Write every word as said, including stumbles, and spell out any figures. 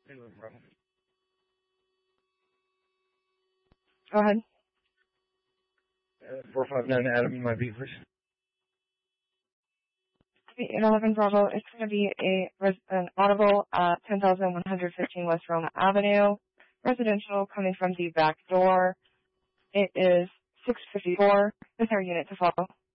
No problem. Go ahead. Uh, four five nine Adam, you might be please. eight eleven Bravo, it's going to be a res- an audible at ten thousand one hundred fifteen West Roma Avenue, residential coming from the back door. It is six fifty-four with our unit to follow.